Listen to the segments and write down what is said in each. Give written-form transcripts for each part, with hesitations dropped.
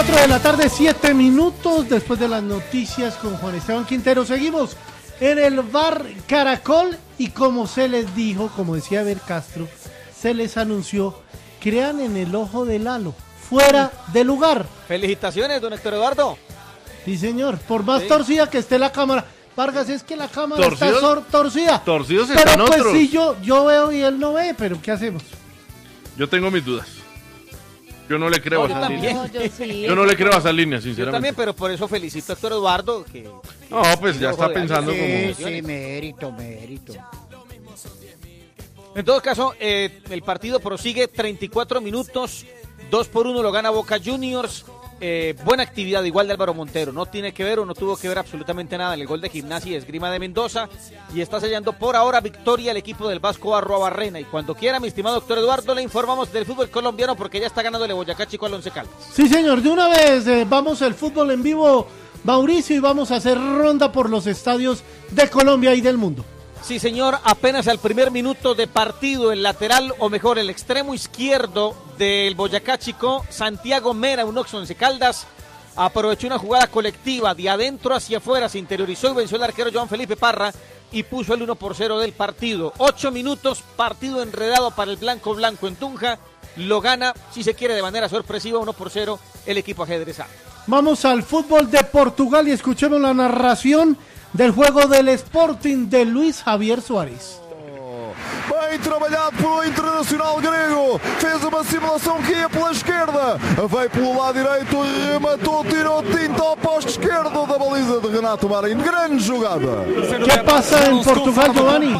4 de la tarde, 7 minutos después de las noticias con Juan Esteban Quintero. Seguimos en el bar Caracol y como se les dijo, como decía Eber Castro, se les anunció, crean en el ojo del halo, fuera de lugar. Felicitaciones, don Héctor Eduardo. Sí, señor, por más torcida que esté la cámara. Vargas, es que la cámara está torcida. Torcidos pero están pues otros. sí, yo veo y él no ve, pero ¿qué hacemos? Yo tengo mis dudas. Yo no le creo a esas líneas. No, yo sí. Yo no le creo a esas líneas, Yo sinceramente. también, pero por eso felicito a Héctor Eduardo. No, pues ya está pensando como... Sí, mérito. En todo caso, el partido prosigue 34 minutos, 2-1 lo gana Boca Juniors. Buena actividad igual de Álvaro Montero, no tiene que ver o no tuvo que ver absolutamente nada en el gol de Gimnasia y Esgrima de Mendoza, y está sellando por ahora victoria el equipo del Vasco Arruabarrena. Y cuando quiera, mi estimado doctor Eduardo, le informamos del fútbol colombiano porque ya está ganando el Boyacá Chico al Once Caldas. Sí, señor, de una vez vamos al fútbol en vivo, Mauricio, y vamos a hacer ronda por los estadios de Colombia y del mundo. Sí, señor, apenas al primer minuto de partido, el lateral, o mejor, el extremo izquierdo del Boyacá Chico, Santiago Mera, un Once Caldas, aprovechó una jugada colectiva de adentro hacia afuera, se interiorizó y venció al arquero Joan Felipe Parra y puso el 1-0 del partido. 8 minutos, partido enredado para el blanco en Tunja, lo gana, si se quiere, de manera sorpresiva, 1-0 el equipo ajedrezado. Vamos al fútbol de Portugal y escuchemos la narración del juego del Sporting de Luis Javier Suárez. Bem trabalhado pelo Internacional grego, fez uma simulação que ia pela esquerda, veio pelo lado direito, rematou, tirou tinta ao posto esquerdo da baliza de Renato Marinho. Grande jugada. ¿Qué pasa en Portugal, Giovanni?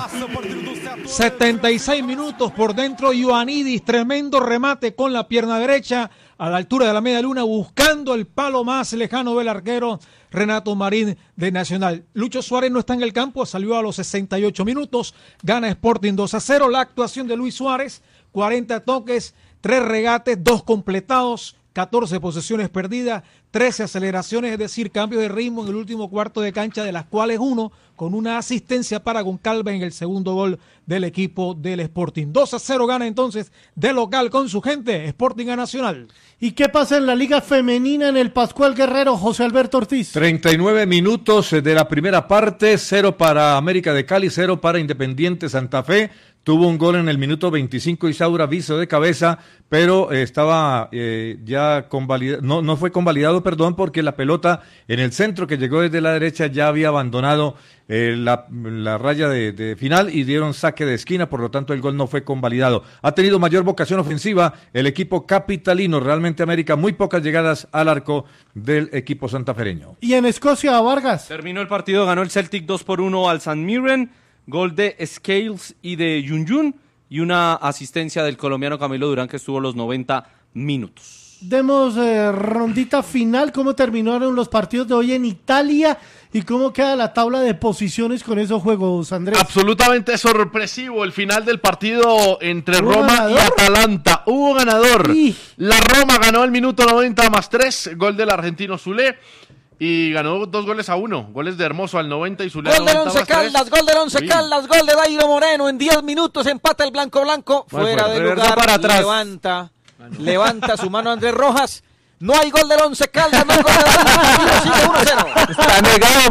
76 minutos por dentro, Ioannidis, tremendo remate con la pierna derecha a la altura de la media luna, buscando el palo más lejano del arquero Renato Marín de Nacional. Lucho Suárez no está en el campo, salió a los 68 minutos, gana Sporting 2-0. La actuación de Luis Suárez, 40 toques, 3 regates, 2 completados, 14 posesiones perdidas, 13 aceleraciones, es decir, cambio de ritmo en el último cuarto de cancha, de las cuales uno con una asistencia para Goncalves en el segundo gol del equipo del Sporting. 2-0 gana entonces de local con su gente Sporting a Nacional. ¿Y qué pasa en la Liga Femenina en el Pascual Guerrero, José Alberto Ortiz? 39 minutos de la primera parte, 0 para América de Cali, 0 para Independiente Santa Fe. Tuvo un gol en el minuto 25 Isaura Viso de cabeza, pero estaba ya convalidado, no fue convalidado, porque la pelota en el centro que llegó desde la derecha ya había abandonado la raya de final y dieron saque de esquina, por lo tanto el gol no fue convalidado. Ha tenido mayor vocación ofensiva el equipo capitalino, realmente América, muy pocas llegadas al arco del equipo santafereño. Y en Escocia, Vargas. Terminó el partido, ganó el Celtic 2-1 al St. Mirren. Gol de Scales y de Yun y una asistencia del colombiano Camilo Durán que estuvo los 90 minutos. Demos rondita final, cómo terminaron los partidos de hoy en Italia y cómo queda la tabla de posiciones con esos juegos, Andrés. Absolutamente sorpresivo el final del partido entre Roma y Atalanta. Hubo ganador. La Roma ganó el minuto 90 más 3, gol del argentino Zule. Y ganó 2-1, goles de Hermoso al 90 y Zulia. Gol del Once Caldas, gol del Once Caldas, gol de Dairo Moreno. En 10 minutos empata el blanco, fuera de lugar, para atrás. Levanta su mano Andrés Rojas. No hay gol del Once Caldas, no hay gol de Dairo, 1-0. Está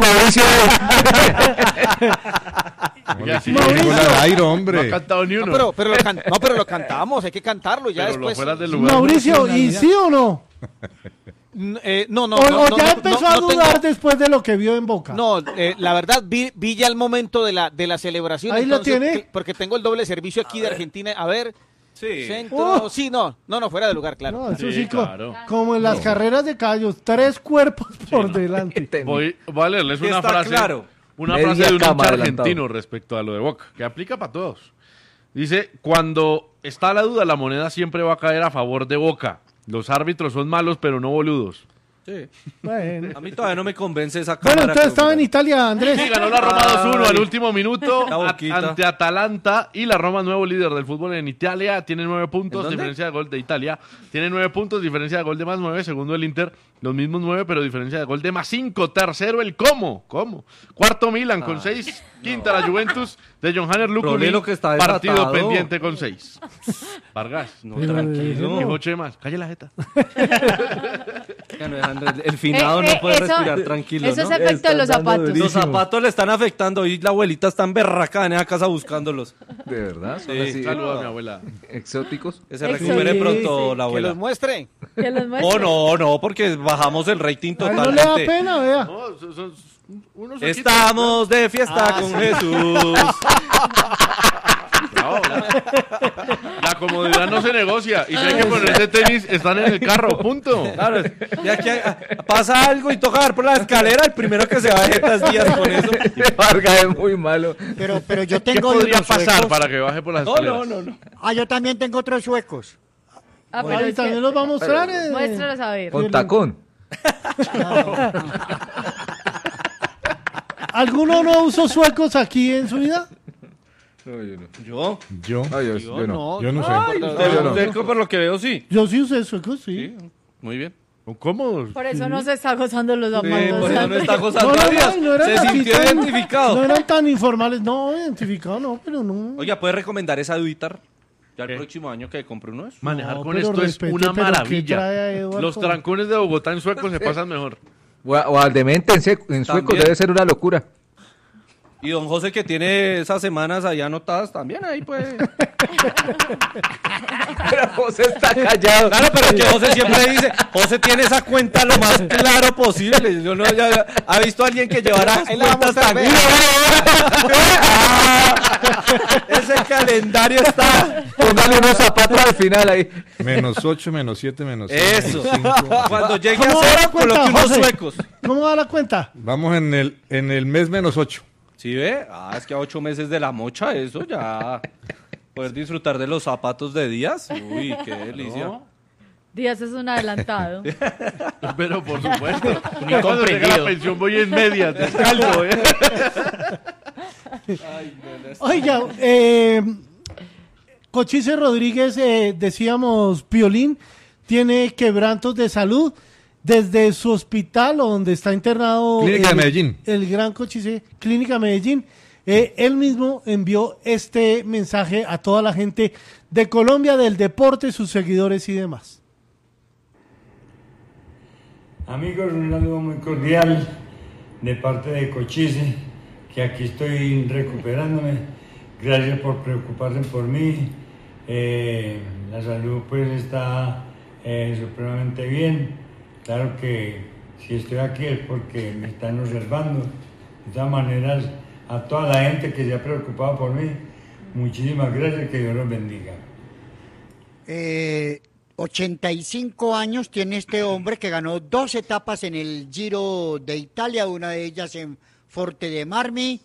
negado, Mauricio. hombre. No ha cantado ni uno. No, pero lo cantamos, hay que cantarlo ya pero después. Mauricio, ¿y sí o no? No, ya empezó a dudar después de lo que vio en Boca. No, la verdad vi ya el momento de la celebración. Ahí entonces, lo tiene. Porque tengo el doble servicio aquí de Argentina. A ver. Sí. Centro, sí, no, fuera de lugar, claro. No, eso Sí, claro. como en las carreras de caballos, 3 cuerpos por delante. Voy a leerles una frase. Claro. Una frase de un hincha argentino respecto a lo de Boca, que aplica para todos. Dice, cuando está la duda, la moneda siempre va a caer a favor de Boca. Los árbitros son malos, pero no boludos. Sí. Bueno. A mí todavía no me convence esa cámara. Bueno, entonces estaba en Italia, Andrés. Sí, ganó la Roma 2-1 al último minuto Boquita. ante Atalanta y la Roma, nuevo líder del fútbol en Italia, tiene 9 puntos, ¿En dónde? diferencia de gol de Italia, tiene 9 puntos, diferencia de gol de más 9, segundo el Inter, los mismos 9, pero diferencia de gol de más 5, tercero el Como, cuarto Milan con 6, quinta la Juventus de John Hanner Lucuni, Lo que está partido desatado. pendiente con 6. Vargas, No, tranquilo. dijo Chemas, calle la jeta. El finado no puede respirar tranquilo, Eso ¿no? es efecto de los zapatos. Los zapatos le están afectando y la abuelita está en berraca en esa casa buscándolos. ¿De verdad? ¿Son Sí. así Saludos a mi abuela. exóticos? Que se recupere pronto la Que abuela. los muestre. Que los muestre. No, porque bajamos el rating A él no le da totalmente. pena, vea. No, son unos Estamos de fiesta con Jesús. Bravo. La comodidad no se negocia. Y si hay que ponerse tenis, están en el carro, punto. Claro, ya que pasa algo y toca dar por la escalera, el primero que se baje estas días con eso. Vargas es muy malo. Pero yo ¿Qué tengo podría unos pasar suecos. para que baje por las No. escaleras? Yo también tengo otros suecos. Pero Ahí es también que- los va a mostrar. Muéstralos a ver. Con tacón. ¿Alguno no usó suecos aquí en su vida? No, yo no. ¿Yo? Yo No. no sé. Usted, por lo que veo, sí. Yo sí usé suecos, sí. Muy bien. ¿Cómo? Por eso no se está gozando los Sí, zapatos. por eso no está No, gozando no, Díaz. no eran Se así sintió tan- identificado. No eran tan informales. No, identificado no, pero no. Oiga, ¿puede recomendar esa Duitar? Ya el próximo año que compre uno de esos. Manejar No, con pero esto respete, es una pero ¿qué trae a maravilla. Eduardo? Los trancones de Bogotá en suecos se pasan mejor. O al demente en sueco También. debe ser una locura. Y don José, que tiene esas semanas ahí anotadas también, ahí pues. Pero José está callado. Claro, pero es que José siempre dice, José tiene esa cuenta lo más claro posible. Yo no, ya, ¿ha visto a alguien que llevará Ahí la vamos cuentas a tan ver. Ese calendario está. Póngale unos zapatos al final ahí. -8, -7, -6. Eso. Cuando llegue a ¿Cómo da la cero, cuenta, coloque unos José? suecos. ¿Cómo da la cuenta? Vamos en el mes -8. ¿Sí ve? Es que a 8 meses de la mocha, eso ya. Poder disfrutar de los zapatos de Díaz. Uy, qué delicia. Díaz es un adelantado. Pero por supuesto. Yo cuando tenga la pensión voy en medias, descalzo. Oiga, Cochise Rodríguez, decíamos, Piolín, tiene quebrantos de salud desde su hospital o donde está internado. Clínica de Medellín. El gran Cochise, Clínica Medellín. Él mismo envió este mensaje a toda la gente de Colombia, del deporte, sus seguidores y demás. Amigos, un saludo muy cordial de parte de Cochise, que aquí estoy recuperándome. Gracias por preocuparse por mí. La salud pues está supremamente bien. Claro que si estoy aquí es porque me están observando. De todas maneras, a toda la gente que se ha preocupado por mí, muchísimas gracias, que Dios los bendiga. 85 años tiene este hombre que ganó 2 etapas en el Giro de Italia, una de ellas en Forte de Marmi.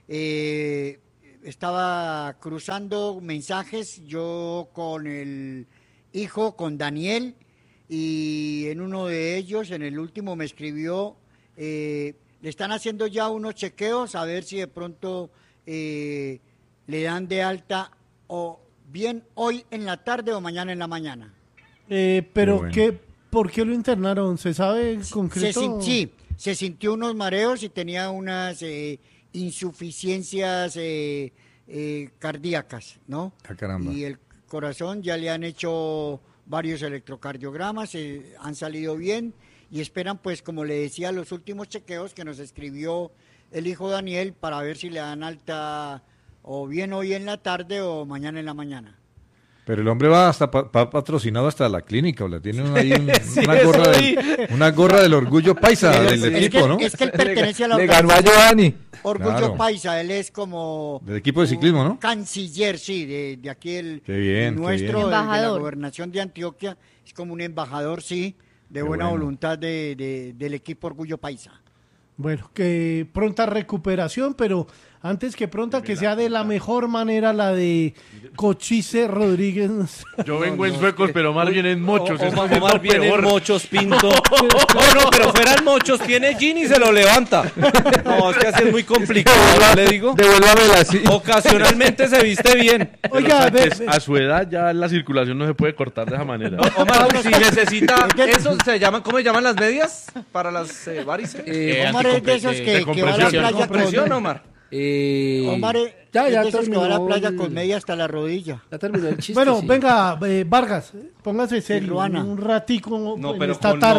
Estaba cruzando mensajes yo con el hijo, con Daniel, y en uno de ellos, en el último, me escribió, le están haciendo ya unos chequeos a ver si de pronto le dan de alta o bien hoy en la tarde o mañana en la mañana. Pero, bueno. ¿por qué lo internaron? ¿Se sabe en concreto? Sí, se sintió unos mareos y tenía unas insuficiencias cardíacas, ¿no? Ah, caramba. Y el corazón ya le han hecho varios electrocardiogramas, han salido bien y esperan, pues, como le decía, los últimos chequeos que nos escribió el hijo Daniel para ver si le dan alta o bien hoy en la tarde o mañana en la mañana. Pero el hombre va hasta patrocinado hasta la clínica, o la tiene ahí Sí, una gorra del orgullo paisa del equipo, ¿no? Es que él pertenece a la Le ganó a Giovanni. Orgullo Claro. Paisa, él es como Del equipo de ciclismo, ¿no? canciller, sí, de aquí el Qué bien, qué nuestro, bien. de la Embajador. gobernación de Antioquia, es como un embajador, sí, de buena bueno. voluntad del equipo Orgullo Paisa. Bueno, que pronta recuperación, pero antes que pronta, que sea de la mejor manera la de Cochise Rodríguez. Yo vengo en suecos, pero más bien en mochos. es O lo más bien en peor. mochos, Pinto. No, pero fuera en mochos, tiene jean y se lo levanta. No, es que así es muy complicado, ¿no le digo? Devuélvamela así. Ocasionalmente se viste bien. Pero Oiga, Sánchez, ve- a su edad ya la circulación no se puede cortar de esa manera. Omar, si necesita, ¿eso se llaman, cómo se llaman las medias para las varices? Omar es de esos que va a la compresión. playa ¿Compresión, con... Omar? Omar es ya de esos que terminó va a la playa el- con media hasta la rodilla. Ya terminó el chiste. Bueno, sí. venga, Vargas, póngase serio Ruana. un ratico No, en pero esta con tarde.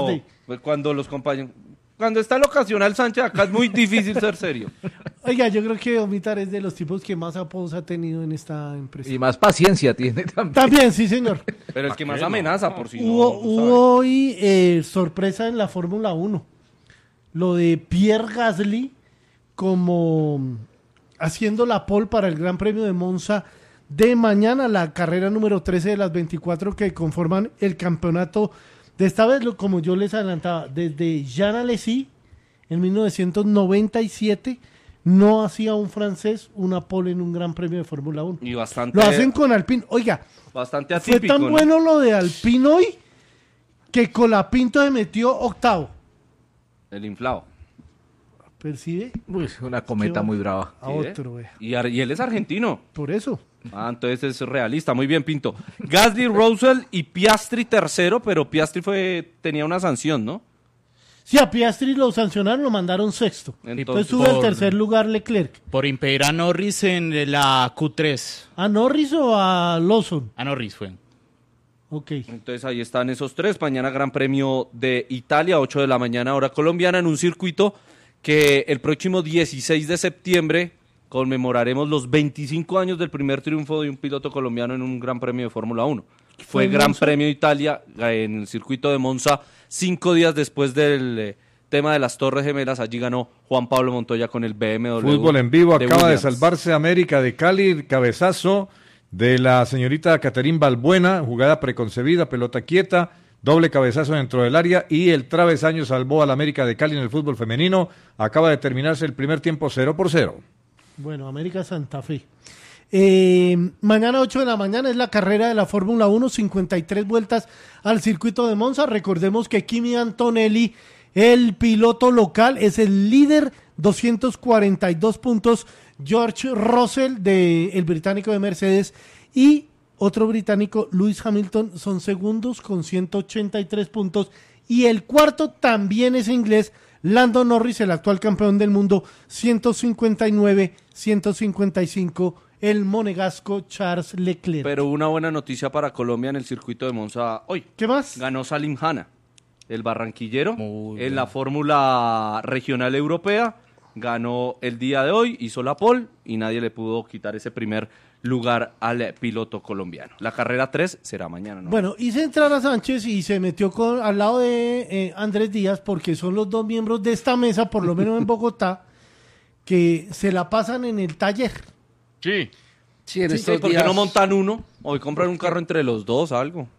Pues cuando los compañeros... Cuando está el ocasional Sánchez, acá es muy difícil ser serio. Oiga, yo creo que Omitar es de los tipos que más apodos ha tenido en esta empresa. Y más paciencia tiene también. También, sí, señor. Pero el que más amenaza, por si Hubo hoy sorpresa en la Fórmula 1. Lo de Pierre Gasly como haciendo la pole para el Gran Premio de Monza de mañana, la carrera número 13 de las 24 que conforman el campeonato. De esta vez, como yo les adelantaba, desde Jean Alesi, en 1997, no hacía un francés una pole en un Gran Premio de Fórmula 1. Y bastante... Lo hacen con Alpine. Oiga, bastante atípico, fue tan ¿no? bueno lo de Alpine hoy que Colapinto se metió octavo. El inflado. ¿Percibe? Uy, una cometa muy brava. A otro, vea. Y él es argentino. Por eso. Ah, entonces es realista. Muy bien, Pinto. Gasly, Russell y Piastri tercero, pero Piastri tenía una sanción, ¿no? Sí, a Piastri lo sancionaron, lo mandaron sexto. Entonces sube al tercer lugar Leclerc. Por impedir a Norris en la Q3. ¿A Norris o a Lawson? A Norris fue. Ok. Entonces ahí están esos tres. Mañana Gran Premio de Italia, 8 de la mañana, hora colombiana, en un circuito que el próximo 16 de septiembre conmemoraremos los 25 años del primer triunfo de un piloto colombiano en un Gran Premio de Fórmula 1. Fue Gran Premio de Italia en el circuito de Monza, 5 días después del tema de las Torres Gemelas. Allí ganó Juan Pablo Montoya con el BMW. Fútbol en vivo, acaba Williams. de salvarse América de Cali, cabezazo de la señorita Caterín Balbuena, jugada preconcebida, pelota quieta, doble cabezazo dentro del área y el travesaño salvó al América de Cali en el fútbol femenino. Acaba de terminarse el primer tiempo 0-0. Bueno, América Santa Fe. Mañana 8 de la mañana es la carrera de la Fórmula 1, 53 vueltas al circuito de Monza. Recordemos que Kimi Antonelli, el piloto local, es el líder, 242 puntos. George Russell, el británico de Mercedes, y otro británico, Lewis Hamilton, son segundos con 183 puntos. Y el cuarto también es inglés, Lando Norris, el actual campeón del mundo, 159, 155, el monegasco Charles Leclerc. Pero una buena noticia para Colombia en el circuito de Monza hoy. ¿Qué más? Ganó Salim Hanna, el barranquillero, en la Fórmula Regional Europea. Ganó el día de hoy, hizo la pole y nadie le pudo quitar ese primer lugar al piloto colombiano. La carrera 3 será mañana, ¿no? Bueno, hice entrar a Sánchez y se metió al lado de Andrés Díaz, porque son los dos miembros de esta mesa, por lo menos en Bogotá, que se la pasan en el taller. Sí. Sí, ¿por qué no montan uno? Hoy compran un carro entre los dos, algo.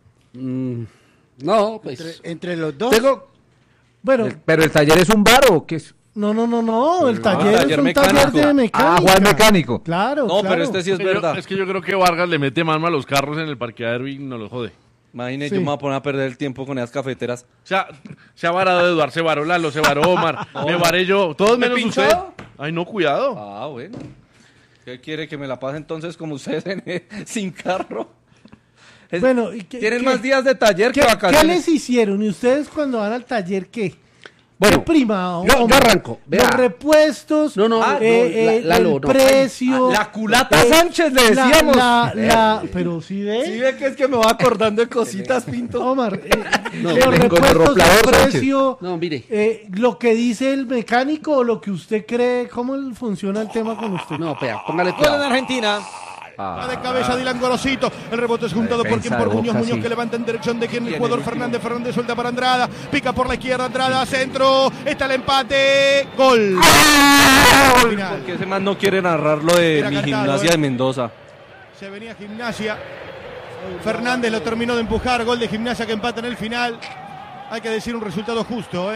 No, pues. Entre los dos. Bueno. Pero el taller es un bar o qué es. No, el taller es un mecánico. taller de mecánica. Ah, Juan Mecánico. Claro, No, claro. pero este sí es verdad. Es que yo creo que Vargas le mete mano a los carros en el parqueadero y no los jode. Imagínate, Sí. yo me voy a poner a perder el tiempo con esas cafeteras. Se ha varado Eduardo, se varó Lalo, se varó Omar, me varé yo, todos ¿Me menos usted. pinchado? Ay, no, cuidado. Ah, bueno. ¿Qué quiere? ¿Que me la pase entonces como ustedes sin carro? Bueno, Tienen más días de taller que ¿Qué vacaciones. les hicieron? ¿Y ustedes cuando van al taller qué? Bueno, ¿Qué prima? yo arranco. Vea. Los repuestos, Lalo, el no. precio. La culata Sánchez le decíamos. Pero sí ve. Sí ve que es que me va acordando de cositas, Pinto. Omar, No, los con repuestos, roplador, el Sánchez. precio, No, mire. lo que dice el mecánico o lo que usted cree, ¿cómo funciona el tema con usted? No, pea, póngale Gol en cuidado. Argentina. Va de cabeza Dylan Gorosito. El rebote es juntado por quien, Defensa por de Muñoz. Boca, Muñoz sí. que levanta en dirección de quien, el jugador Fernández. Fernández suelta para Andrada. Pica por la izquierda. Andrada, centro. Está el empate. Gol. Final. Porque ese man no quiere narrar lo de Era mi cantado, Gimnasia de Mendoza. Se venía Gimnasia. Fernández lo terminó de empujar. Gol de Gimnasia que empata en el final. Hay que decir un resultado justo,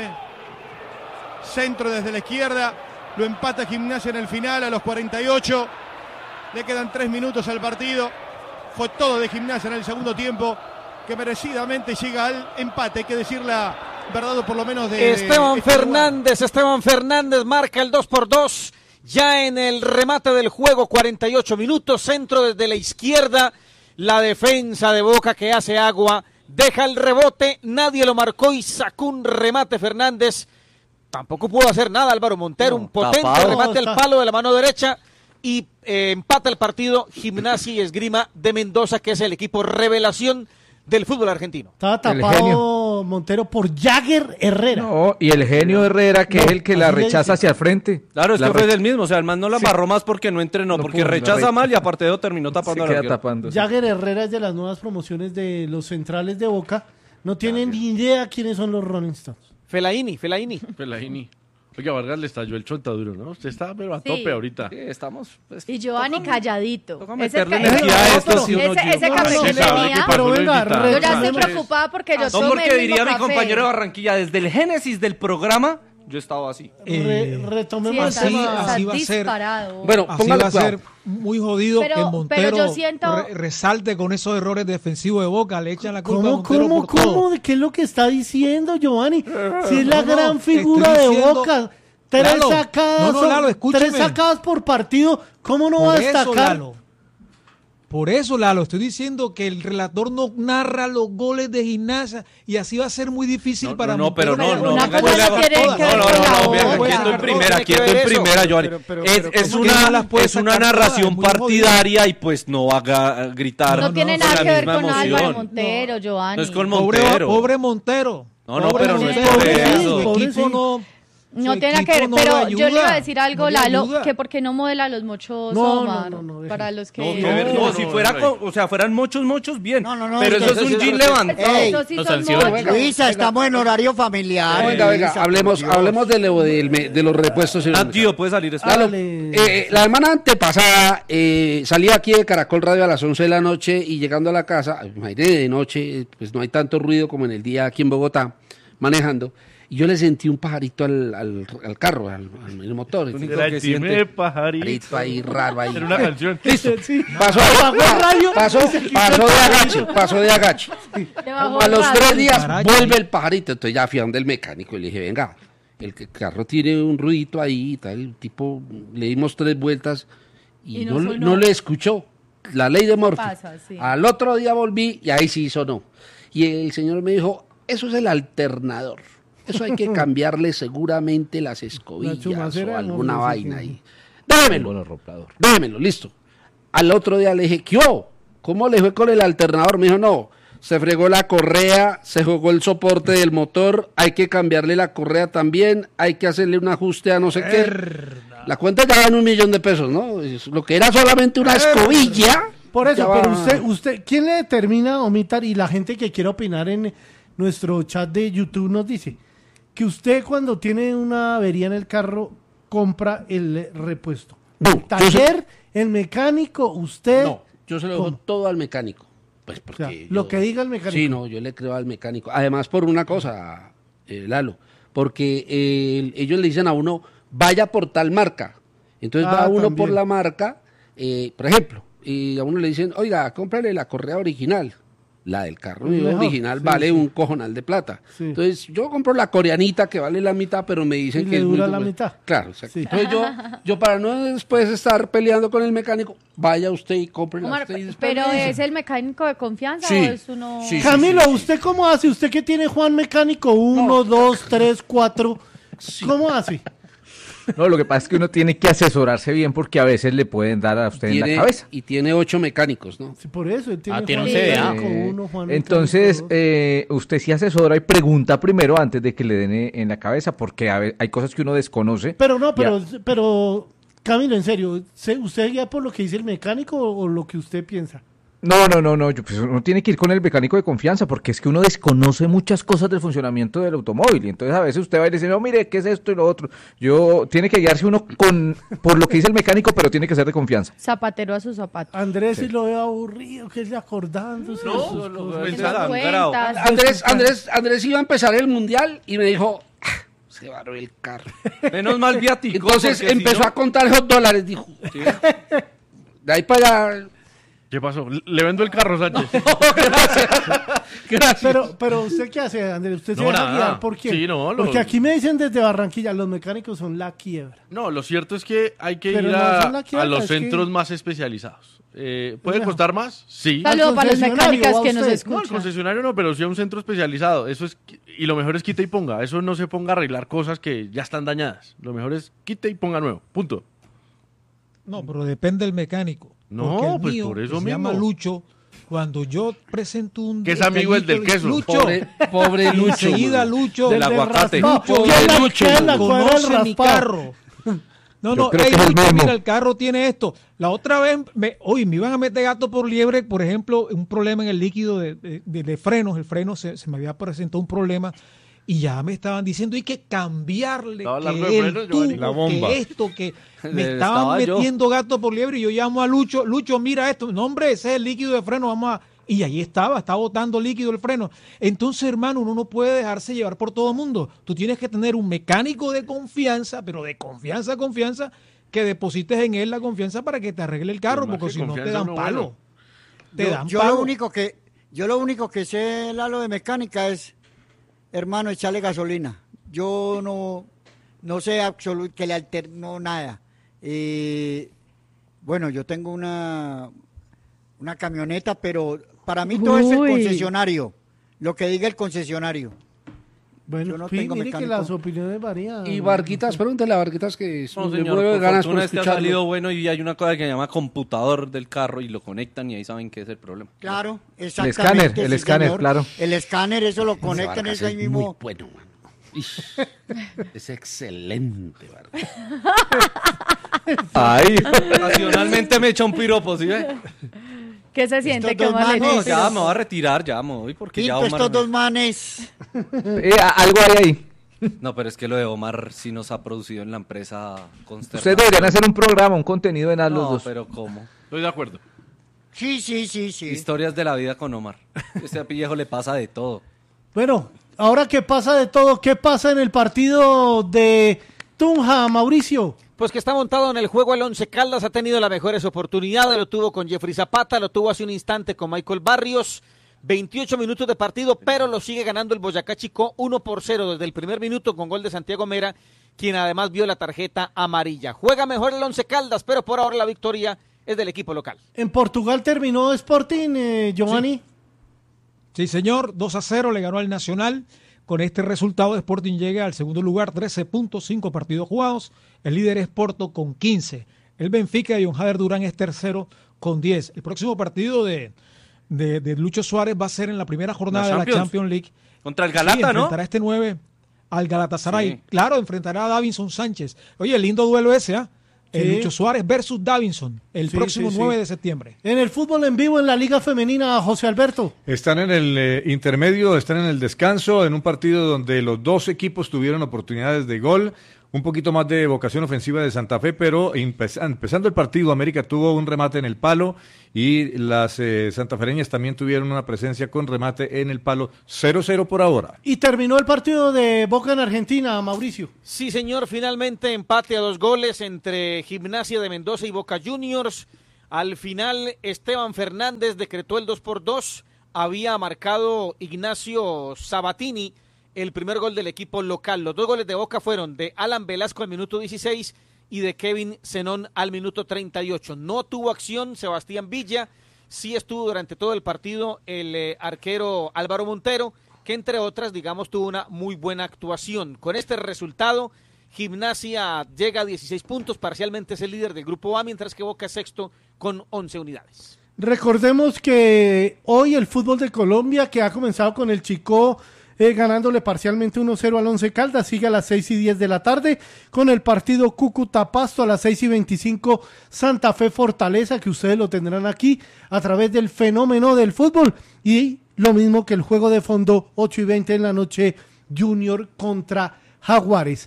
Centro desde la izquierda. Lo empata Gimnasia en el final a los 48. Le quedan 3 minutos al partido. Fue todo de Gimnasia en el segundo tiempo, que merecidamente llega al empate. Hay que decir la verdad, o por lo menos de Esteban Fernández marca el 2-2. Ya en el remate del juego, 48 minutos. Centro desde la izquierda. La defensa de Boca que hace agua. Deja el rebote. Nadie lo marcó y sacó un remate Fernández. Tampoco pudo hacer nada Álvaro Montero. Un potente remate al palo de la mano derecha. Y empata el partido Gimnasia y Esgrima de Mendoza, que es el equipo revelación del fútbol argentino. Estaba tapado Montero por Jagger Herrera. No, y el genio Herrera, que es el que la así le rechaza dicen. hacia el frente. Claro, es que fue del mismo, o sea, el man no la amarró más porque no entrenó, No porque pudo, rechaza la mal y aparte de eso terminó tapando Se al queda arquero. tapando. sí. Jagger Herrera es de las nuevas promociones de los centrales de Boca. No tienen ni idea quiénes son los Rolling Stones. Fellaini. Oiga, Vargas le estalló el chontaduro, ¿no? Usted está pero a Sí. tope ahorita. Sí, estamos. Pues, Y Giovanni calladito. meterle ese energía a esto, ese, sí, uno, ese Gio. café Sí, que sabe tenía, que pero pasó venga, lo yo ya estoy Entonces- preocupada porque yo No, tomé porque el mismo diría mi café. compañero de Barranquilla, desde el génesis del programa, yo estaba así. Retomemos Sí, el así- tema. así va a ser. disparado. Bueno, Así póngale va a cuidado. ser muy jodido Pero- que pero Montero yo siento- resalte con esos errores defensivos de Boca, le echan la culpa a ¿Cómo, Montero cómo, por todo. cómo? ¿De qué es lo que está diciendo Giovanni? Si es la gran figura estoy de diciendo- Boca. Tres Lalo, sacadas, no, Lalo, escúcheme. 3 sacadas por partido. ¿Cómo no va a Por eso, destacar? Lalo. Por eso, Lalo, estoy diciendo que el relator no narra los goles de Gimnasia y así va a ser muy difícil para No, pero Montero. no, Una venga, cosa yo le no hago- tiene que ver con la venga, otra. quieto en primera, Tiene que quieto ver en eso. primera, Giovanni. Pero Es ¿cómo que no las puede es una sacar narración todas? Es muy jodido. partidaria y pues no haga gritar. No tiene con nada la que ver misma con Álvaro emoción. Montero, Giovanni. No es con Pobre, Montero. pobre Montero. No, Pobre pero no es Montero. por Su eso. equipo no... No su tiene nada que ver, equipo no pero lo yo le iba a ayuda, decir algo, no le Lalo, ayuda. que porque no modela los mochos No, Omar, no, no, para los que... No, que ver, no, si fuera, o sea, fueran muchos, bien. no, pero es eso que es un eso gin sí- levantado. Ey, Eso sí Lo son sancionan. mochos. Luisa, estamos en horario familiar. Venga, Luisa, hablemos por Dios. de los repuestos. señor. Tío, puede salir esto. Lalo, Dale. la semana antepasada salí aquí de Caracol Radio a las 11 de la noche y llegando a la casa, imagínate, de noche, pues no hay tanto ruido como en el día aquí en Bogotá, manejando, y yo le sentí un pajarito al carro, al motor. Era el time pajarito. Ahí raro ahí. Era una canción. Listo. Sí. Pasó de agache. Debajo Como a del los radio. 3 días Carayo. vuelve el pajarito. Entonces ya fui a donde el mecánico y le dije, venga, el carro tiene un ruidito ahí y tal. El tipo, le dimos 3 vueltas y Y no sonó. no le escuchó. La ley de Murphy. Pasa, sí. Al otro día volví y ahí sí sonó. Y el señor me dijo, eso es el alternador. Eso hay que cambiarle seguramente las escobillas chumacera, o alguna no sé vaina qué. ahí. Déjemelo, listo. Al otro día le dije, ¿qué hubo? ¿Cómo le fue con el alternador? Me dijo, no, se fregó la correa, se jugó el soporte del motor, hay que cambiarle la correa también, hay que hacerle un ajuste a no sé qué. La cuenta ya va en $1.000.000, ¿no? Es lo que era solamente una escobilla. Por eso, ya va- pero usted, ¿quién le determina, Omitar, y la gente que quiere opinar en nuestro chat de YouTube nos dice que usted cuando tiene una avería en el carro compra el repuesto? No, El taller, el mecánico, usted... No, yo se lo dejo ¿Cómo? todo al mecánico. Pues O porque sea, lo que diga el mecánico. Sí, no, yo le creo al mecánico. Además, por una cosa, Lalo, porque ellos le dicen a uno, vaya por tal marca. Entonces va uno también. por la marca, por ejemplo, y a uno le dicen, oiga, cómprale la correa original. La del carro mío Mejor, original sí, vale sí. un cojonal de plata. Sí. Entonces yo compro la coreanita que vale la mitad, pero me dicen Y que le es muy dura la dura. mitad. Claro, exacto. Sí. Entonces yo para no después estar peleando con el mecánico, vaya usted y cómprela Omar, usted y después pero me dice. ¿es el mecánico de confianza Sí, o es uno...? sí, sí. Camilo, ¿usted cómo hace? ¿Usted que tiene Juan Mecánico 1, 2, 3, 4? ¿Cómo hace? No, lo que pasa es que uno tiene que asesorarse bien porque a veces le pueden dar a usted en la cabeza. Y tiene 8 mecánicos, ¿no? Sí, por eso, él tiene tiene un Juan CDA. Mecánico 1, Juan Entonces, Mecánico usted sí asesora y pregunta primero antes de que le den en la cabeza porque hay cosas que uno desconoce. 2. Pero no, Ya. pero Camilo, en serio, ¿usted guía por lo que dice el mecánico o lo que usted piensa? No, pues uno tiene que ir con el mecánico de confianza porque es que uno desconoce muchas cosas del funcionamiento del automóvil y entonces a veces usted va y dice, no, mire, ¿qué es esto y lo otro? Tiene que guiarse uno por lo que dice el mecánico, pero tiene que ser de confianza. Zapatero a sus zapatos. Andrés, si lo veo aburrido, que es acordándose. de sus cosas. Andrés iba a empezar el mundial y me dijo, se varó el carro. Menos mal viático. Entonces porque si empezó no- a contar esos dólares, dijo. De ahí para allá. ¿Qué pasó? Le vendo el carro, Sánchez. Pero ¿usted qué hace, Andrés? ¿Usted se No, deja nada. guiar por quién? Sí, no, Porque aquí me dicen desde Barranquilla, los mecánicos son la quiebra. No, lo cierto es que hay que Pero ir no son la a quiebra, los es que- centros más especializados. ¿Puede Mejor. costar más? Sí. Saludo para los mecánicos que nos No, el escuchan. concesionario no, pero sí a un centro especializado. Eso es, y lo mejor es quita y ponga. Eso no se ponga a arreglar cosas que ya están dañadas. Lo mejor es quita y ponga nuevo. Punto. No, pero depende del mecánico. No, Porque el pues mío, por eso que se mismo. llama Lucho, Cuando yo presento un... Que es amigo el del queso. Lucho, Pobre Lucho. enseguida Lucho... Del aguacate. Lucho conoce mi carro. No, hey, Lucho, mira, el carro tiene esto. La otra vez, me iban a meter gato por liebre, por ejemplo, un problema en el líquido de frenos. El freno se me había presentado un problema y ya me estaban diciendo hay que cambiarle que me estaban metiendo gato por liebre y yo llamo a Lucho, mira esto, no hombre, ese es el líquido de freno, vamos a... Y ahí estaba botando líquido el freno. Entonces, hermano, uno no puede dejarse llevar por todo el mundo. Tú tienes que tener un mecánico de confianza, pero de confianza, que deposites en él la confianza para que te arregle el carro, porque si no te dan palo. Yo lo único que sé, Lalo, de mecánica es, hermano, echarle gasolina. Yo no sé absolutamente que le alterno nada. Bueno, yo tengo una camioneta, pero para mí todo es el concesionario, lo que diga el concesionario. Bueno, yo no mire tengo mecánico. Que las opiniones varían. Y Varquitas, pregúntale a Varquitas que No, me señor, mueve por ganas por fortuna este ha escucharlo. salido bueno y hay una cosa que se llama computador del carro y lo conectan y ahí saben qué es el problema. Claro, exactamente. El escáner, claro. El escáner, eso lo conectan, eso ahí mismo. Muy bueno, mano. Es excelente, Vargas. Ay, ocasionalmente me echa un piropo, ¿sí ve? ¿Qué se siente? Estos dos Omar le manes. dice? Ya me voy a retirar, ya me voy porque ya Pinto Omar... estos dos manes. Algo hay ahí. No, pero es que lo de Omar sí nos ha producido en la empresa consternación. Ustedes deberían hacer un programa, un contenido en los No, dos. pero ¿cómo? Estoy de acuerdo. Sí. Historias de la vida con Omar. Este viejo le pasa de todo. Bueno, ahora que pasa de todo, ¿qué pasa en el partido de Tunja, Mauricio? Pues que está montado en el juego el Once Caldas, ha tenido las mejores oportunidades, lo tuvo con Jeffrey Zapata, lo tuvo hace un instante con Michael Barrios, 28 minutos de partido, pero lo sigue ganando el Boyacá Chicó 1-0 desde el primer minuto con gol de Santiago Mera, quien además vio la tarjeta amarilla. Juega mejor el Once Caldas, pero por ahora la victoria es del equipo local. En Portugal terminó Sporting, Giovanni. Sí, señor, 2-0 le ganó al Nacional. Con este resultado, Sporting llega al segundo lugar, 13 puntos, 5 partidos jugados. El líder es Porto con 15. El Benfica de John Hader Durán es tercero con 10. El próximo partido de Lucho Suárez va a ser en la primera jornada de la Champions League. Contra el Galata, ¿no? Enfrentará este 9 al Galatasaray. Sí. Claro, enfrentará a Davinson Sánchez. Oye, lindo duelo ese, ¿ah? Sí. Lucho Suárez versus Davinson, el próximo 9 de septiembre. En el fútbol en vivo en la Liga Femenina, José Alberto. Están en el intermedio, están en el descanso, en un partido donde los dos equipos tuvieron oportunidades de gol. Un poquito más de vocación ofensiva de Santa Fe, pero empezando el partido, América tuvo un remate en el palo y las santafereñas también tuvieron una presencia con remate en el palo. 0-0 por ahora. Y terminó el partido de Boca en Argentina, Mauricio. Sí, señor, finalmente empate a 2 goles entre Gimnasia de Mendoza y Boca Juniors. Al final, Esteban Fernández decretó el 2-2. Había marcado Ignacio Sabatini el primer gol del equipo local. Los 2 goles de Boca fueron de Alan Velasco al minuto 16 y de Kevin Zenón al minuto 38. No tuvo acción Sebastián Villa, sí estuvo durante todo el partido el arquero Álvaro Montero, que entre otras, digamos, tuvo una muy buena actuación. Con este resultado, Gimnasia llega a 16 puntos, parcialmente es el líder del grupo A, mientras que Boca es sexto con 11 unidades. Recordemos que hoy el fútbol de Colombia, que ha comenzado con el Chicó, ganándole parcialmente 1-0 al Once Caldas, sigue a las 6:10 de la tarde con el partido Cúcuta-Pasto a las 6:25 Santa Fe Fortaleza, que ustedes lo tendrán aquí a través del fenómeno del fútbol, y lo mismo que el juego de fondo 8:20 en la noche, Junior contra Jaguares.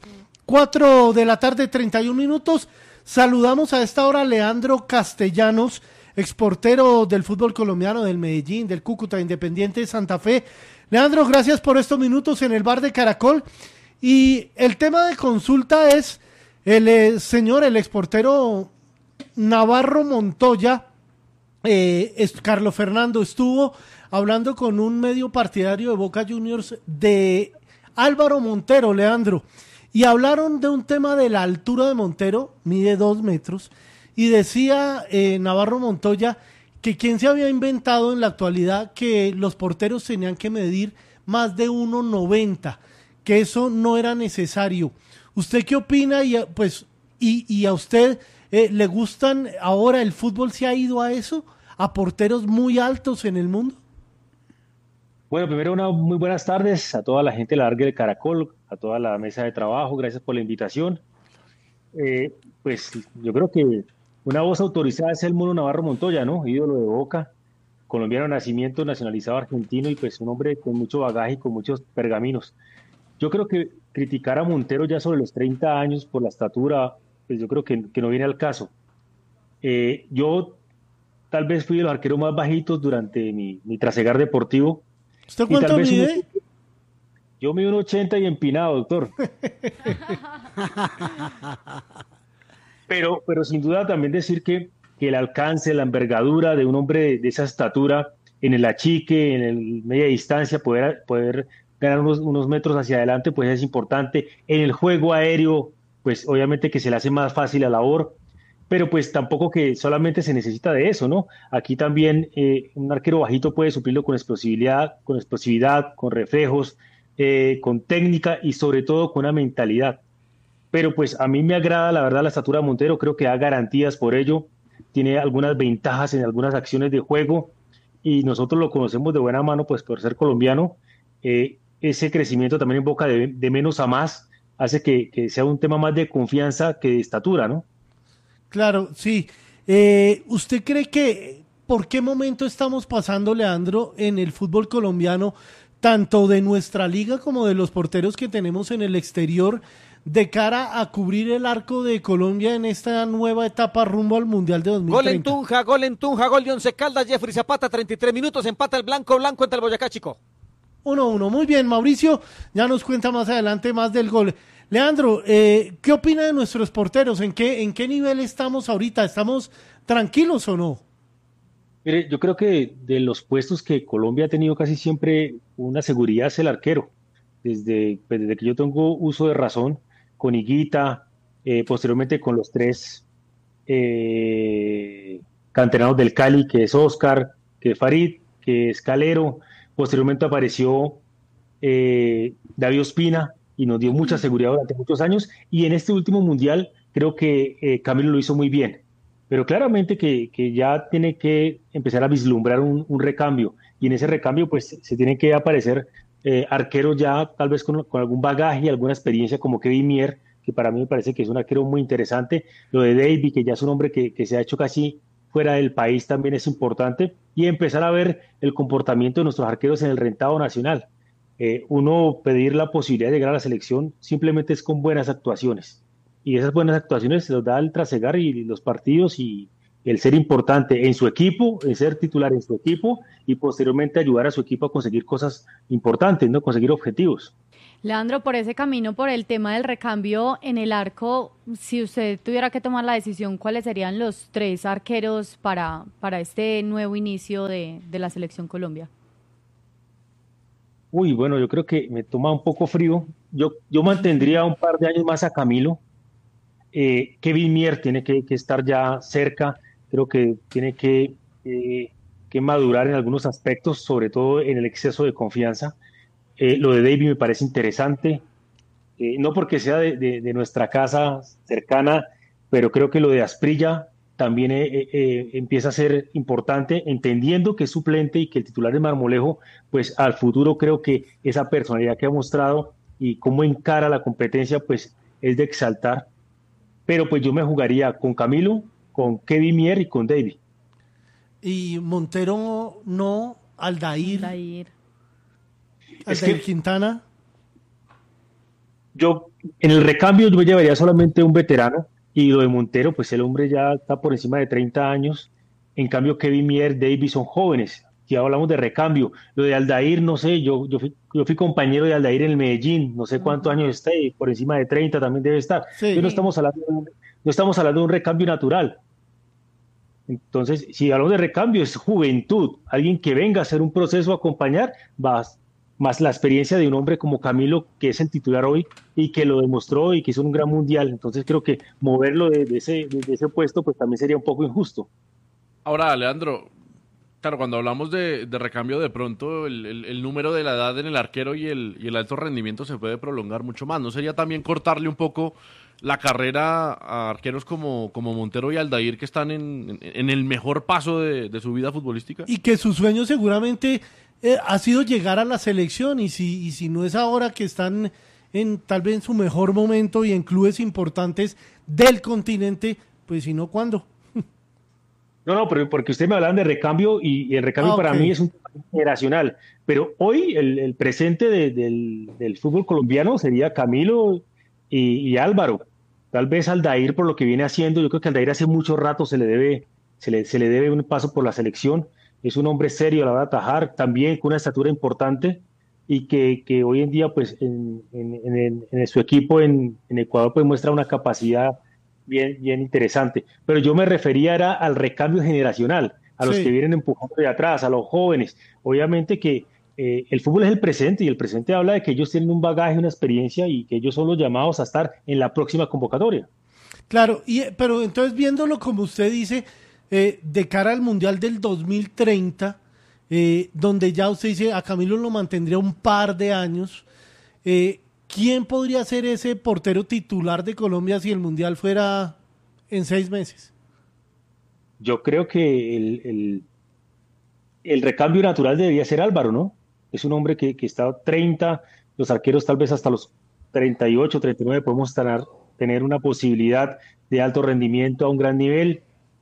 4 de la tarde, 31 minutos. Saludamos a esta hora a Leandro Castellanos, exportero del fútbol colombiano, del Medellín, del Cúcuta, Independiente de Santa Fe. Leandro, gracias por estos minutos en el bar de Caracol. Y el tema de consulta es el exportero Navarro Montoya. Carlos Fernando estuvo hablando con un medio partidario de Boca Juniors de Álvaro Montero, Leandro, y hablaron de un tema de la altura de Montero, mide 2 metros, y decía Navarro Montoya que quién se había inventado en la actualidad que los porteros tenían que medir más de 1.90, que eso no era necesario. ¿Usted qué opina? Y a usted le gustan ahora, el fútbol se ha ido a eso, a porteros muy altos en el mundo? Bueno, primero muy buenas tardes a toda la gente de la Largue del Caracol, a toda la mesa de trabajo, gracias por la invitación. Pues yo creo que una voz autorizada es el Mono Navarro Montoya, ¿no? Ídolo de Boca, colombiano de nacimiento, nacionalizado argentino y pues un hombre con mucho bagaje y con muchos pergaminos. Yo creo que criticar a Montero ya sobre los 30 años por la estatura, pues yo creo que no viene al caso. Yo tal vez fui de los arqueros más bajitos durante mi trasegar deportivo. ¿Usted cuánto mide? Yo mido 1,80 y empinado, doctor. Pero sin duda también decir que el alcance, la envergadura de un hombre de esa estatura, en el achique, en el media distancia, poder ganar unos metros hacia adelante, pues es importante. En el juego aéreo, pues obviamente que se le hace más fácil la labor, pero pues tampoco que solamente se necesita de eso, ¿no? Aquí también un arquero bajito puede suplirlo con explosividad, con reflejos, con técnica y sobre todo con una mentalidad. Pero pues a mí me agrada la verdad la estatura de Montero, creo que da garantías por ello, tiene algunas ventajas en algunas acciones de juego y nosotros lo conocemos de buena mano pues por ser colombiano. Ese crecimiento también en Boca de menos a más hace que sea un tema más de confianza que de estatura, ¿no? Claro, sí. ¿Usted cree que por qué momento estamos pasando, Leandro, en el fútbol colombiano, tanto de nuestra liga como de los porteros que tenemos en el exterior, de cara a cubrir el arco de Colombia en esta nueva etapa rumbo al Mundial de 2030? Gol en Tunja, gol de Once Caldas, Jeffrey Zapata, 33 minutos, empata el blanco ante el Boyacá Chico. 1-1, muy bien, Mauricio, ya nos cuenta más adelante más del gol. Leandro, ¿qué opina de nuestros porteros? ¿En qué nivel estamos ahorita? ¿Estamos tranquilos o no? Mire, yo creo que de los puestos que Colombia ha tenido casi siempre una seguridad es el arquero. Desde que yo tengo uso de razón, con Higuita, posteriormente con los 3 canteranos del Cali, que es Oscar, que es Farid, que es Calero. Posteriormente apareció David Ospina y nos dio mucha seguridad durante muchos años. Y en este último mundial creo que Camilo lo hizo muy bien. Pero claramente que ya tiene que empezar a vislumbrar un recambio. Y en ese recambio pues se tienen que aparecer arqueros ya tal vez con algún bagaje y alguna experiencia como Kevin Mier, que para mí me parece que es un arquero muy interesante. Lo de Davy, que ya es un hombre que se ha hecho casi fuera del país, también es importante. Y empezar a ver el comportamiento de nuestros arqueros en el rentado nacional. Uno pedir la posibilidad de llegar a la selección simplemente es con buenas actuaciones. Y esas buenas actuaciones se los da el trasegar y los partidos y el ser importante en su equipo, el ser titular en su equipo y posteriormente ayudar a su equipo a conseguir cosas importantes, ¿no? Conseguir objetivos. Leandro, por ese camino, por el tema del recambio en el arco, si usted tuviera que tomar la decisión, ¿cuáles serían los 3 arqueros para este nuevo inicio de la Selección Colombia? Uy, bueno, yo creo que me toma un poco frío. Yo mantendría un par de años más a Camilo. Kevin Mier tiene que estar ya cerca. Creo que tiene que madurar en algunos aspectos, sobre todo en el exceso de confianza. Lo de Davy me parece interesante, no porque sea de nuestra casa cercana, pero creo que lo de Asprilla también empieza a ser importante, entendiendo que es suplente y que el titular de Marmolejo, pues al futuro creo que esa personalidad que ha mostrado y cómo encara la competencia, pues es de exaltar. Pero pues yo me jugaría con Camilo, con Kevin Mier y con Davy. Y Montero no, Aldair Quintana. Yo en el recambio yo me llevaría solamente un veterano y lo de Montero, pues el hombre ya está por encima de 30 años. En cambio Kevin Mier, Davy son jóvenes. Ya hablamos de recambio. Lo de Aldair, no sé, yo fui compañero de Aldair en el Medellín, no sé cuántos años está, y por encima de 30 también debe estar. Sí. No estamos hablando de un recambio natural. Entonces, si hablamos de recambio, es juventud, alguien que venga a hacer un proceso a acompañar, más la experiencia de un hombre como Camilo, que es el titular hoy y que lo demostró y que hizo un gran mundial. Entonces creo que moverlo de ese puesto pues también sería un poco injusto. Ahora, Leandro, Claro, cuando hablamos de recambio, de pronto el número de la edad en el arquero y el alto rendimiento se puede prolongar mucho más. ¿No sería también cortarle un poco la carrera a arqueros como Montero y Aldair, que están en el mejor paso de su vida futbolística? Y que su sueño seguramente ha sido llegar a la selección, y si no es ahora que están tal vez en su mejor momento y en clubes importantes del continente, pues si no, ¿cuándo? No, pero porque usted me hablaban de recambio y el recambio para mí es un tema generacional. Pero hoy el presente del fútbol colombiano sería Camilo y Álvaro. Tal vez Aldair por lo que viene haciendo. Yo creo que Aldair hace mucho rato se le debe un paso por la selección. Es un hombre serio a la hora de atajar, también con una estatura importante, y que hoy en día pues en su equipo en Ecuador pues muestra una capacidad bien interesante. Pero yo me refería era al recambio generacional, a los que vienen empujando de atrás, a los jóvenes. Obviamente que el fútbol es el presente, y el presente habla de que ellos tienen un bagaje, una experiencia, y que ellos son los llamados a estar en la próxima convocatoria. Claro, pero entonces viéndolo como usted dice, de cara al Mundial del 2030, donde ya usted dice a Camilo lo mantendría un par de años, ¿quién podría ser ese portero titular de Colombia si el Mundial fuera en 6 meses? Yo creo que el recambio natural debería ser Álvaro, ¿no? Es un hombre que está 30, los arqueros tal vez hasta los 38, 39 podemos tener una posibilidad de alto rendimiento a un gran nivel.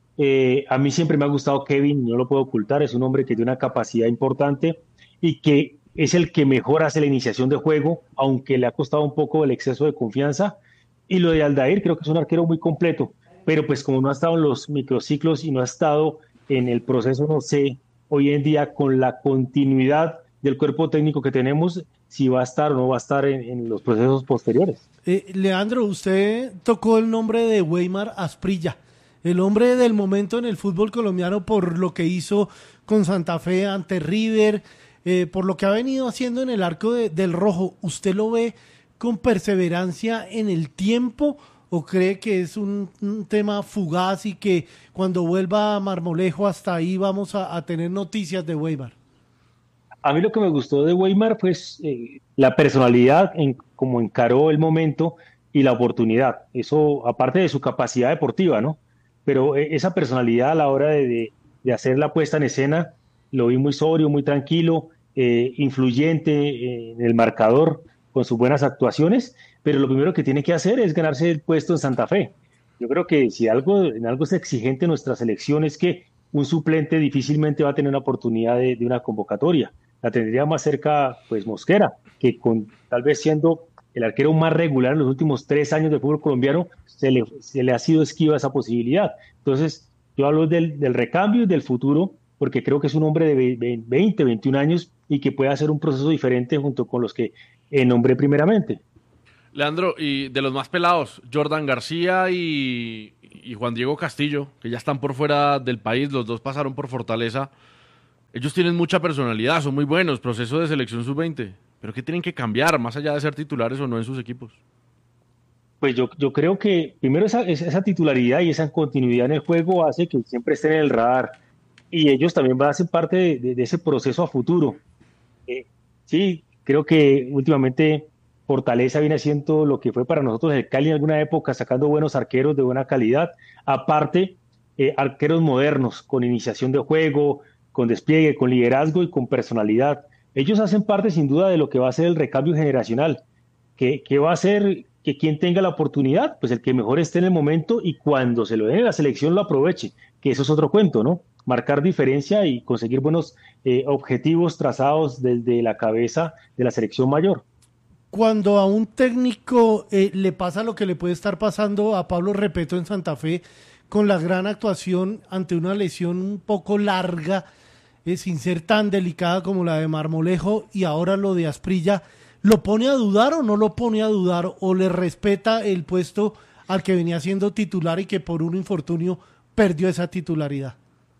A mí siempre me ha gustado Kevin, no lo puedo ocultar, es un hombre que tiene una capacidad importante y que es el que mejor hace la iniciación de juego, aunque le ha costado un poco el exceso de confianza. Y lo de Aldair, creo que es un arquero muy completo, pero pues como no ha estado en los microciclos y no ha estado en el proceso, no sé, hoy en día con la continuidad del cuerpo técnico que tenemos, si va a estar o no va a estar en los procesos posteriores. Leandro, usted tocó el nombre de Weimar Asprilla, el hombre del momento en el fútbol colombiano por lo que hizo con Santa Fe ante River, por lo que ha venido haciendo en el arco del Rojo. ¿Usted lo ve con perseverancia en el tiempo o cree que es un tema fugaz y que cuando vuelva a Marmolejo hasta ahí vamos a tener noticias de Weimar? A mí lo que me gustó de Weimar fue la personalidad en cómo encaró el momento y la oportunidad. Eso aparte de su capacidad deportiva, ¿no? Pero esa personalidad a la hora de hacer la puesta en escena, lo vi muy sobrio, muy tranquilo, influyente en el marcador con sus buenas actuaciones, pero lo primero que tiene que hacer es ganarse el puesto en Santa Fe. Yo creo que si en algo es exigente nuestra selección es que un suplente difícilmente va a tener una oportunidad de una convocatoria. La tendría más cerca pues Mosquera, que tal vez siendo el arquero más regular en los últimos 3 años del fútbol colombiano, se le ha sido esquiva esa posibilidad. Entonces, yo hablo del recambio y del futuro, porque creo que es un hombre de 20, 21 años y que puede hacer un proceso diferente junto con los que nombré primeramente. Leandro, y de los más pelados, Jordan García y Juan Diego Castillo, que ya están por fuera del país, los dos pasaron por Fortaleza. Ellos tienen mucha personalidad, son muy buenos, proceso de selección sub-20, pero ¿qué tienen que cambiar más allá de ser titulares o no en sus equipos? Pues yo creo que primero esa titularidad y esa continuidad en el juego hace que siempre estén en el radar, y ellos también van a ser parte de ese proceso a futuro. Sí, creo que últimamente Fortaleza viene haciendo lo que fue para nosotros el Cali en alguna época, sacando buenos arqueros de buena calidad, aparte arqueros modernos, con iniciación de juego, con despliegue, con liderazgo y con personalidad. Ellos hacen parte sin duda de lo que va a ser el recambio generacional, que va a ser que quien tenga la oportunidad, pues el que mejor esté en el momento y cuando se lo den a la selección lo aproveche, que eso es otro cuento, ¿no? Marcar diferencia y conseguir buenos objetivos trazados desde la cabeza de la selección mayor. Cuando a un técnico le pasa lo que le puede estar pasando a Pablo Repeto en Santa Fe, con la gran actuación ante una lesión un poco larga, sin ser tan delicada como la de Marmolejo, y ahora lo de Asprilla, ¿lo pone a dudar o no lo pone a dudar? ¿O le respeta el puesto al que venía siendo titular y que por un infortunio perdió esa titularidad?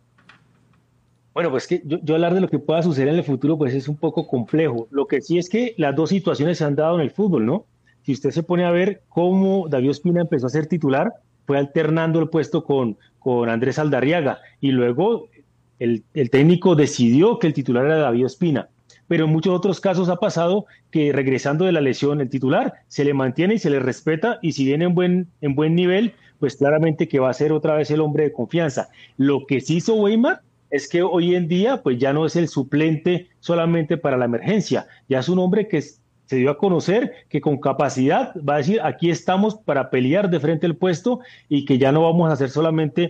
Bueno, pues que yo hablar de lo que pueda suceder en el futuro pues es un poco complejo. Lo que sí es que las dos situaciones se han dado en el fútbol, ¿no? Si usted se pone a ver cómo David Ospina empezó a ser titular, fue alternando el puesto con Andrés Aldarriaga, y luego el técnico decidió que el titular era David Ospina. Pero en muchos otros casos ha pasado que regresando de la lesión el titular se le mantiene y se le respeta, y si viene en buen nivel, pues claramente que va a ser otra vez el hombre de confianza. Lo que sí hizo Weimar es que hoy en día pues ya no es el suplente solamente para la emergencia, ya es un hombre que se dio a conocer que con capacidad va a decir aquí estamos para pelear de frente al puesto, y que ya no vamos a ser solamente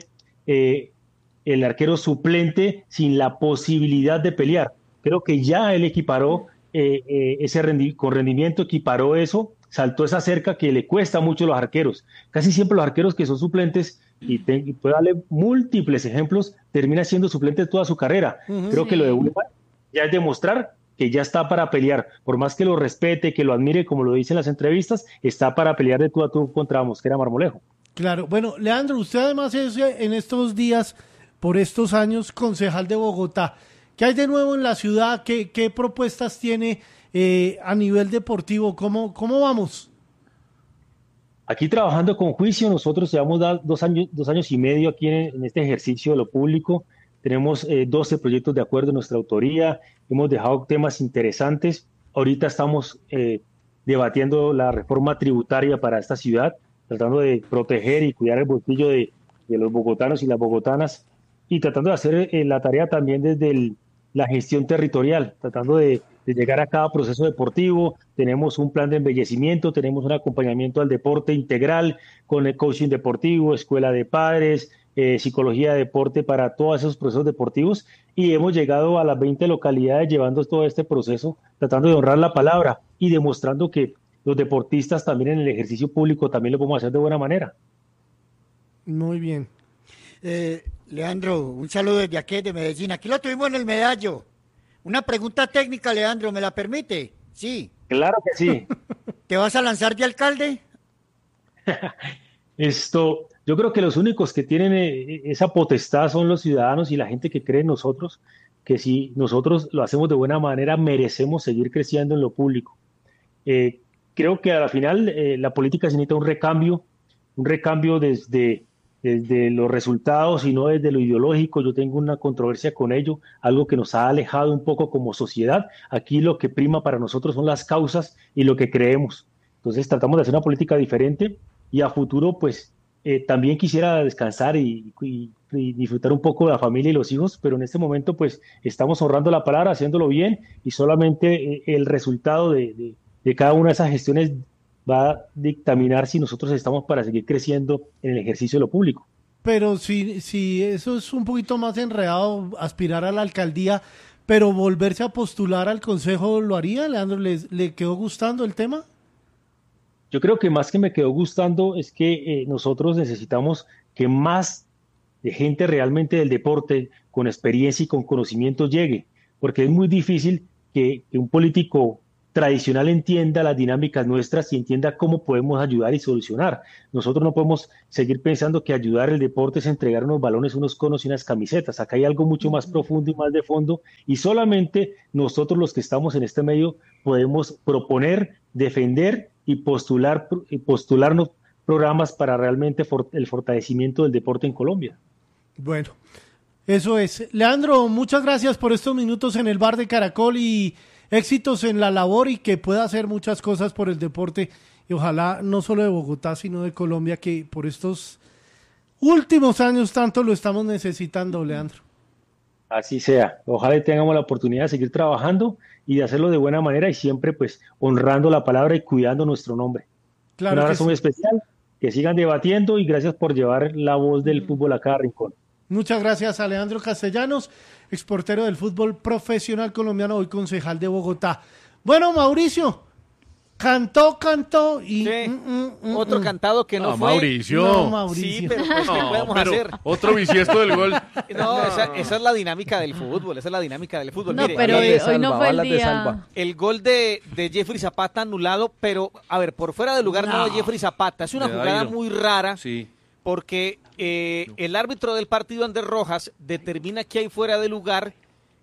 el arquero suplente sin la posibilidad de pelear. Creo que ya él equiparó con rendimiento, equiparó eso, saltó esa cerca que le cuesta mucho a los arqueros. Casi siempre los arqueros que son suplentes, y puedo darle múltiples ejemplos, termina siendo suplente toda su carrera. Creo que lo de Weimar ya es demostrar que ya está para pelear, por más que lo respete, que lo admire, como lo dice en las entrevistas, está para pelear de tú a tú contra Mosquera Marmolejo. Claro, bueno, Leandro, usted además es en estos días, por estos años, concejal de Bogotá. ¿Qué hay de nuevo en la ciudad? ¿Qué propuestas tiene a nivel deportivo? ¿Cómo vamos? Aquí trabajando con juicio, nosotros llevamos 2 años y medio aquí en este ejercicio de lo público. Tenemos 12 proyectos de acuerdo en nuestra autoría, hemos dejado temas interesantes. Ahorita estamos debatiendo la reforma tributaria para esta ciudad, tratando de proteger y cuidar el bolsillo de los bogotanos y las bogotanas, y tratando de hacer la tarea también desde la gestión territorial, tratando de llegar a cada proceso deportivo. Tenemos un plan de embellecimiento, tenemos un acompañamiento al deporte integral con el coaching deportivo, escuela de padres, psicología de deporte para todos esos procesos deportivos, y hemos llegado a las 20 localidades llevando todo este proceso, tratando de honrar la palabra y demostrando que los deportistas también en el ejercicio público también lo podemos hacer de buena manera. Muy bien. Leandro, un saludo desde aquí, de Medellín. Aquí lo tuvimos en el Medallo. Una pregunta técnica, Leandro, ¿me la permite? Sí. Claro que sí. ¿Te vas a lanzar de alcalde? Yo creo que los únicos que tienen esa potestad son los ciudadanos y la gente que cree en nosotros, que si nosotros lo hacemos de buena manera, merecemos seguir creciendo en lo público. Creo que a la final la política se necesita un recambio desde los resultados y no desde lo ideológico. Yo tengo una controversia con ello, algo que nos ha alejado un poco como sociedad. Aquí lo que prima para nosotros son las causas y lo que creemos. Entonces tratamos de hacer una política diferente, y a futuro pues también quisiera descansar y disfrutar un poco de la familia y los hijos, pero en este momento pues estamos honrando la palabra, haciéndolo bien, y solamente el resultado de cada una de esas gestiones va a dictaminar si nosotros estamos para seguir creciendo en el ejercicio de lo público. Pero si eso es un poquito más enredado, aspirar a la alcaldía, pero volverse a postular al consejo, ¿lo haría, Leandro? ¿Le quedó gustando el tema? Yo creo que más que me quedó gustando es que nosotros necesitamos que más de gente realmente del deporte, con experiencia y con conocimiento, llegue, porque es muy difícil que un político tradicional entienda las dinámicas nuestras y entienda cómo podemos ayudar y solucionar. Nosotros no podemos seguir pensando que ayudar el deporte es entregar unos balones, unos conos y unas camisetas. Acá hay algo mucho más profundo y más de fondo, y solamente nosotros los que estamos en este medio podemos proponer, defender y postularnos programas para realmente el fortalecimiento del deporte en Colombia. Bueno, eso es. Leandro, muchas gracias por estos minutos en el Bar de Caracol, y éxitos en la labor, y que pueda hacer muchas cosas por el deporte, y ojalá no solo de Bogotá sino de Colombia, que por estos últimos años tanto lo estamos necesitando, Leandro. Así sea, ojalá tengamos la oportunidad de seguir trabajando y de hacerlo de buena manera, y siempre pues honrando la palabra y cuidando nuestro nombre. Claro. Un abrazo muy especial, que sigan debatiendo, y gracias por llevar la voz del fútbol a cada rincón. Muchas gracias a Leandro Castellanos, exportero del fútbol profesional colombiano, hoy concejal de Bogotá. Bueno, Mauricio, cantó y... Sí. Otro cantado que no fue. Mauricio. No, Mauricio. Sí, pero pues, ¿qué podemos hacer? Otro bisiesto del gol. No, esa es la dinámica del fútbol, No, Mire, pero hoy no fue el día. El gol de Jeffrey Zapata anulado, pero, a ver, por fuera de lugar no de Jeffrey Zapata. Es una jugada muy rara, sí, porque el árbitro del partido, Ander Rojas, determina que hay fuera de lugar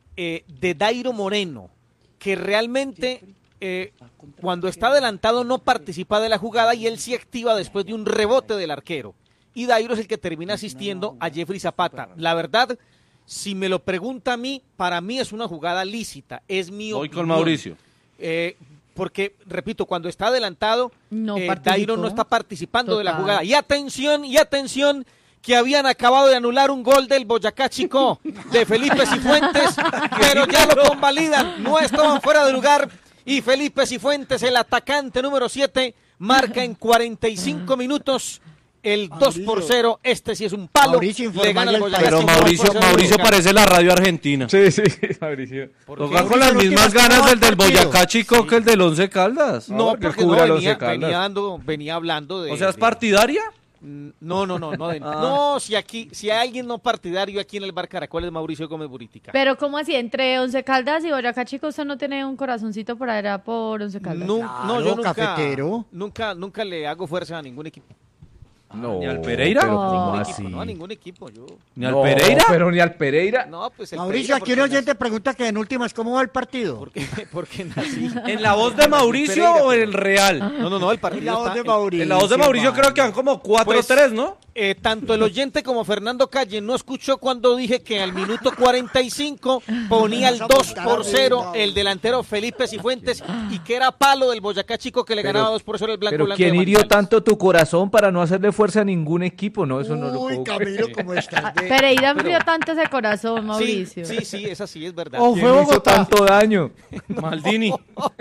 de Dairo Moreno, que realmente cuando está adelantado no participa de la jugada, y él sí activa después de un rebote del arquero. Y Dairo es el que termina asistiendo a Jeffrey Zapata. La verdad, Si me lo pregunta a mí, para mí es una jugada lícita, es mi Voy opinión. con Mauricio. Porque, repito, cuando está adelantado, participó. Dairo no está participando de la Total. jugada. Y atención, que habían acabado de anular un gol del Boyacá Chicó de Felipe Cifuentes, pero ya lo convalidan, no estaban fuera de lugar. Y Felipe Cifuentes, el atacante número 7, marca en 45 minutos el 2-0. Este sí es un palo. Mauricio, le gana el Boyacá Pero Chicó, Mauricio 2-0. parece la radio argentina. Sí, Mauricio. Toca con las mismas ganas el del Boyacá Chico que el del Once Caldas. No, porque porque cubra no, los Caldas. venía hablando de... O sea, ¿es partidaria? No. No, si hay alguien no partidario aquí en el Bar Caracol es Mauricio Gómez Burítica. Pero ¿cómo así? Entre Once Caldas y Boyacá Chico, ¿usted no tiene un corazoncito por allá por Once Caldas? No, yo cafetero. nunca le hago fuerza a ningún equipo. No, ¿Ni al Pereira? pero No. ¿cómo Ningún así? equipo, no, a ningún equipo. Yo. ¿Ni al No, Pereira? pero ni al Pereira. No, pues el Mauricio, Pereira, aquí un porque oyente pregunta que en últimas, ¿cómo va el partido? porque nací. ¿En la voz de Mauricio Pereira, o en pero- el Real? No, el partido La voz está- de Mauricio. En la voz de Mauricio creo que van como 4-3, ¿no? Tanto el oyente como Fernando Calle no escuchó cuando dije que al minuto 45 ponía el 2-0 el delantero Felipe Cifuentes y que era palo del Boyacá Chico que le Pero- ganaba 2-0 el Blanco Pero Blanco ¿quién de hirió Manizales. tanto tu corazón para no hacerle fuerza a ningún equipo? No, eso no lo Uy, puedo Camilo, creer. ¿cómo estás? Pereira enfrió tanto ese corazón, Sí, Mauricio. sí, es así, es verdad. O ¿Quién fue le hizo Bogotá. tanto daño? Maldini.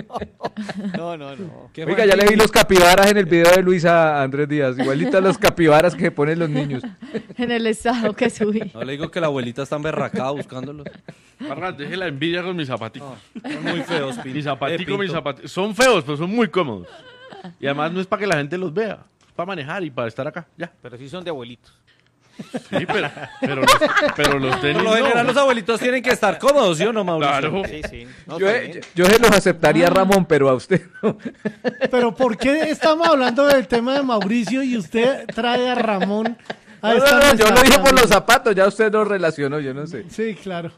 No. Oiga, ya le vi los capibaras en el video de Luisa Andrés Díaz. Igualitas los capibaras que ponen los niños. En el estado que subí. No le digo que la abuelita está emberracada buscándolos. Parra, deje la envidia con mis zapaticos. Son muy feos, Pinto. Mis zapaticos, Pinto. mis zapaticos. Son feos, pero son muy cómodos. Y además no es para que la gente los vea. Es para manejar y para estar acá. Ya. Pero sí son de abuelitos. Sí, pero los tenis Por lo general no. los abuelitos tienen que estar cómodos, ¿sí o no, Mauricio? Claro. Sí. No, Yo, está bien. yo se los aceptaría a Ramón, pero a usted no. Pero ¿por qué estamos hablando del tema de Mauricio y usted trae a Ramón a No, esta no, yo lo dije por los mesa? zapatos, ya usted lo relacionó, yo no sé. Sí, claro.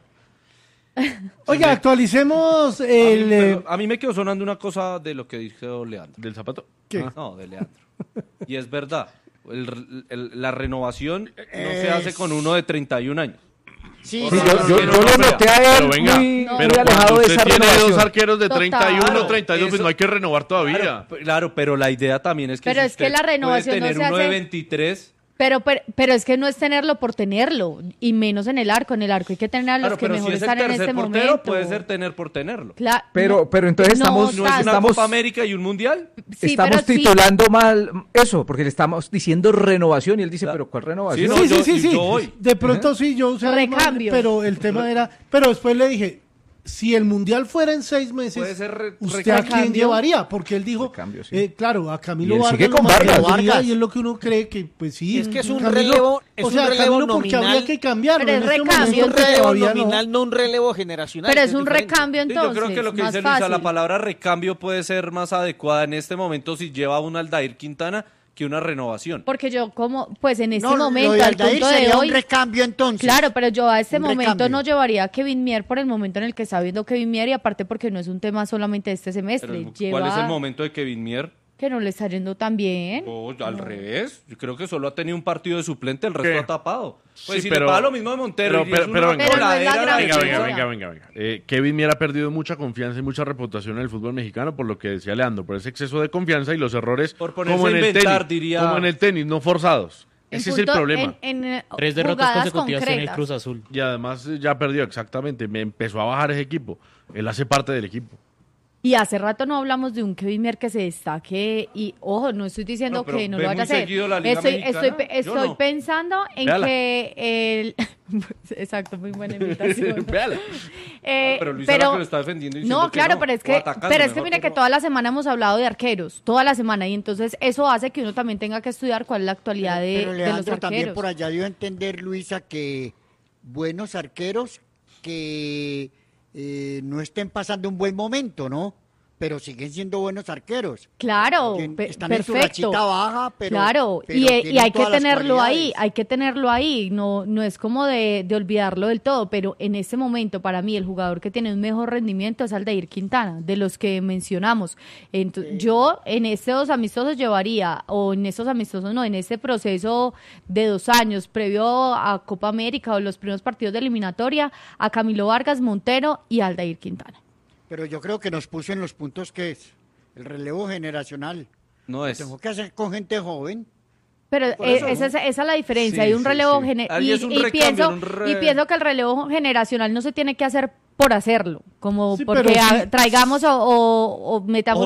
Oiga, actualicemos el... A mí me quedó sonando una cosa de lo que dijo Leandro. ¿Del zapato? ¿Qué? No, de Leandro. Y es verdad. La renovación no se hace con uno de 31 años. Sí, Sí, sí, yo lo noté a él Pero venga, muy, No. muy pero alejado cuando de usted esa tiene renovación. dos arqueros de Total. 31, 32, pues Eso- no hay que renovar todavía. Claro, pero la idea también es que Pero si es que usted la renovación puede no tener se uno de hace- 23. Pero es que no es tenerlo por tenerlo, y menos en el arco. En el arco hay que tener a los Claro, que pero mejor si es el están en tercer este portero, momento. puede ser tener por tenerlo. Pero entonces estamos- ¿No es una estamos- Copa América y un Mundial? Estamos titulando mal eso, porque le estamos diciendo renovación y él dice, pero ¿cuál renovación? Sí. De pronto sí, yo usé Recambios. pero el tema era... Pero después le dije, si el Mundial fuera en 6 meses, Puede ser ¿usted a quién recambio. llevaría? Porque él dijo, claro, a Camilo Y él Vargas sigue lo con Vargas. mantendría, Vargas. y es lo que uno cree que, pues sí. Es que es un Camilo- relevo, es o un sea, relevo Camilo porque nominal. habría que cambiarlo. Pero en es este recambio, momento un relevo todavía no. nominal, no un relevo generacional. Pero que es un diferente. recambio Sí, entonces. yo creo que lo que más dice Luisa, la fácil. palabra recambio puede ser más adecuada en este momento si lleva un Aldair Quintana que una renovación. Porque yo como, pues en este No, lo momento, de al Aldair punto de sería hoy... un recambio entonces. Claro, pero yo a este Un momento recambio. no llevaría a Kevin Mier por el momento en el que está viendo Kevin Mier y aparte porque no es un tema solamente de este semestre. Pero, ¿cuál es el momento de Kevin Mier? Que no le está yendo tan bien. Oh, al revés. Yo creo que solo ha tenido un partido de suplente, el resto ¿Qué? ha tapado. Pues Sí, si pero- le pasa lo mismo de Montero. y es una venga, coladera de venga, defensa. venga. Kevin Mier ha perdido mucha confianza y mucha reputación en el fútbol mexicano por lo que decía Leandro, por ese exceso de confianza y los errores ponerse como en a el inventar, tenis, diría- como en el tenis, no forzados. En Ese es el punto- problema. en 3 derrotas jugadas consecutivas tiene el concretas. Cruz Azul. Y además ya perdió, exactamente. Me empezó a bajar ese equipo. Él hace parte del equipo. Y hace rato no hablamos de un Kevin Mier que se destaque y, ojo, no estoy diciendo No, pero que no ve lo vaya a muy hacer. seguido la Liga Mexicana. Yo Estoy no. pensando en Véala. que el... Exacto, muy buena invitación. Véala. Pero Luisa la que lo está defendiendo y diciendo No, claro, que pero es o que, atacando, pero es que mejor mire que no. toda la semana hemos hablado de arqueros, toda la semana, y entonces eso hace que uno también tenga que estudiar cuál es la actualidad Pero de los Leandro también arqueros. por allá dio a entender, Luisa, que buenos arqueros que no estén pasando un buen momento, ¿no? pero siguen siendo buenos arqueros. Claro, Están en su perfecto. rachita baja, pero... Claro, pero y tienen hay que todas las tenerlo cualidades. ahí, no es como de olvidarlo del todo, pero en este momento para mí el jugador que tiene un mejor rendimiento es Aldair Quintana, de los que mencionamos. Yo en estos amistosos llevaría, o en estos amistosos no, en este proceso de 2 años previo a Copa América o los primeros partidos de eliminatoria, a Camilo Vargas, Montero y Aldair Quintana. Pero yo creo que nos puso en los puntos que es el relevo generacional. No es. Tengo que hacer con gente joven. Pero esa es la diferencia, hay un relevo generacional y pienso que el relevo generacional no se tiene que hacer por hacerlo, como porque traigamos o metamos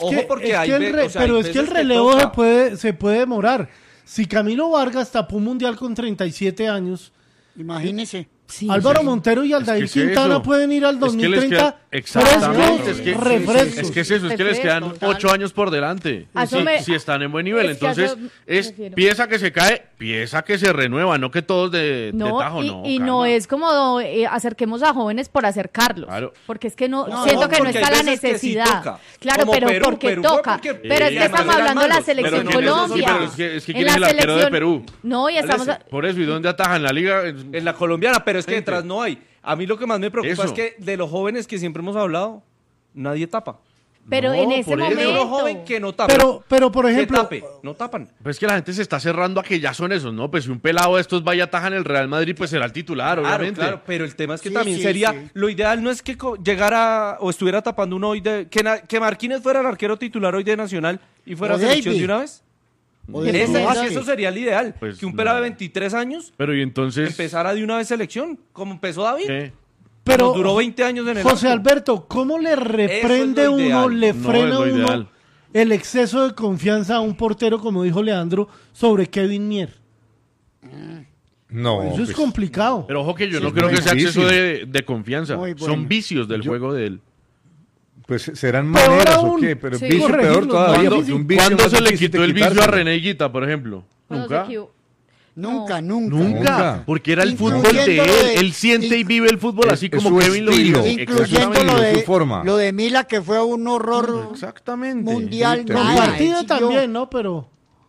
pero es que el relevo se puede demorar. Si Camilo Vargas tapó un mundial con 37 años, imagínese. Álvaro Montero y Aldair Quintana pueden ir al 2030 refrescos. Es que es eso, es que les quedan 8 años por delante. Si están en buen nivel. Entonces, es pieza que se cae, pieza que se renueva, no que todos de tajo, no. Y no es como acerquemos a jóvenes por acercarlos. Claro. Porque es que siento que no está la necesidad. Claro, pero Perú, porque toca. Pero es que estamos hablando de la selección Colombia. Es que quién es el arquero de Perú. No, y estamos... Por eso, ¿y dónde atajan la liga? En la colombiana, pero es que detrás no hay. A mí lo que más me preocupa es que de los jóvenes que siempre hemos hablado, nadie tapa. Pero en ese momento... uno joven que no tapa. Pero por ejemplo... no tapan. Pues es que la gente se está cerrando a que ya son esos, ¿no? Pues si un pelado de estos vaya a atajar en el Real Madrid, pues será el titular, obviamente. Claro, pero el tema es que también sería... Lo ideal no es que llegara o estuviera tapando uno hoy de... Que Marquínez fuera el arquero titular hoy de Nacional y fuera selección de una vez. Eso sería el ideal, pues que un pelado de 23 años pero y entonces empezara de una vez selección, como empezó David. ¿Qué? Pero duró 20 años en el José arco. Alberto, ¿cómo le reprende uno, le frena uno el exceso de confianza a un portero, como dijo Leandro, sobre Kevin Mier? No, eso es complicado. Pero ojo que yo no creo que sea exceso de confianza, son vicios del juego de él. Pues serán maneras o qué, pero el vicio peor todavía. ¿Cuándo se le quitó el vicio a René Higuita, por ejemplo? Nunca. Porque era el fútbol de él. Él siente y vive el fútbol así como Kevin lo vive. Incluyendo lo de Mila, que fue un horror mundial. Compartido también, ¿no? Pero...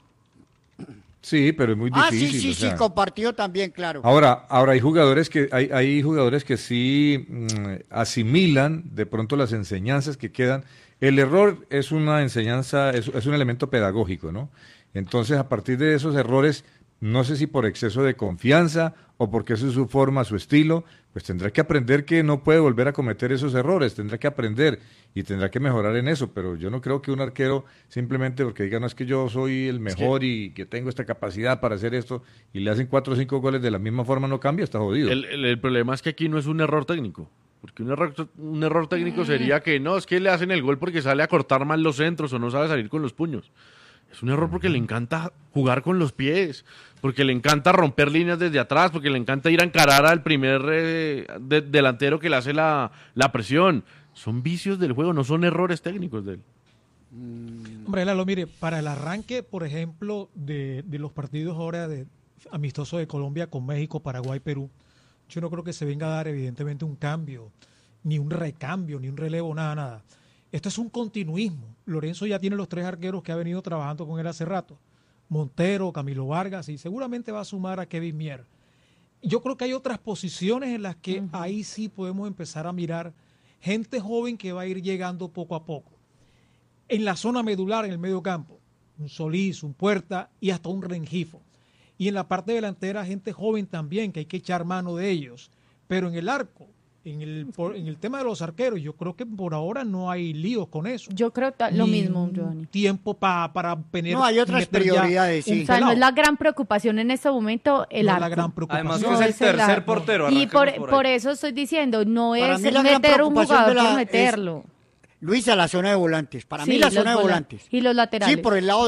Sí, pero es muy difícil. Sí, compartido también, claro. Ahora hay jugadores que sí asimilan de pronto las enseñanzas que quedan. El error es una enseñanza, es un elemento pedagógico, ¿no? Entonces, a partir de esos errores, no sé si por exceso de confianza o porque eso es su forma, su estilo, pues tendrá que aprender que no puede volver a cometer esos errores, tendrá que aprender y tendrá que mejorar en eso, pero yo no creo que un arquero simplemente porque diga, no, es que yo soy el mejor y que tengo esta capacidad para hacer esto y le hacen 4 o 5 goles de la misma forma, no cambia, está jodido. El problema es que aquí no es un error técnico, porque un error técnico sería que no, es que le hacen el gol porque sale a cortar mal los centros o no sabe salir con los puños. Es un error porque le encanta jugar con los pies, porque le encanta romper líneas desde atrás, porque le encanta ir a encarar al primer delantero que le hace la presión. Son vicios del juego, no son errores técnicos de él. Hombre, Lalo, mire, para el arranque, por ejemplo, de los partidos ahora de amistosos de Colombia con México, Paraguay, Perú, yo no creo que se venga a dar evidentemente un cambio, ni un recambio, ni un relevo, nada. Esto es un continuismo. Lorenzo ya tiene los 3 arqueros que ha venido trabajando con él hace rato. Montero, Camilo Vargas, y seguramente va a sumar a Kevin Mier. Yo creo que hay otras posiciones en las que ahí sí podemos empezar a mirar gente joven que va a ir llegando poco a poco. En la zona medular, en el medio campo, un Solís, un Puerta y hasta un Rengifo. Y en la parte delantera, gente joven también, que hay que echar mano de ellos. Pero en el arco, en el tema de los arqueros, yo creo que por ahora no hay líos con eso. Yo creo lo mismo, Giovanni. Tiempo para tener... No, hay otras prioridades, sí. O sea, no es la gran preocupación en este momento el arco. Es la gran preocupación. Además que es el tercer portero. Y por eso estoy diciendo, no es meter un jugador por meterlo. Luisa, la zona de volantes. Para mí la zona de volantes. Y los laterales. Sí, por el lado